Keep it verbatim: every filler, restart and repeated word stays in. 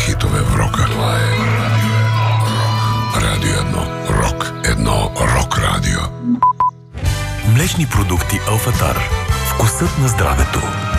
хитове в рока. Това е Радио едно. Рок едно. Рок радио. Млечни продукти Алфатар. Вкусът на здравето.